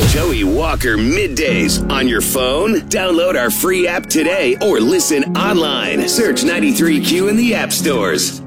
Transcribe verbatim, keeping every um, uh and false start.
Joey Walker Middays on your phone. Download our free app today or listen online. Search ninety-three Q in the app stores.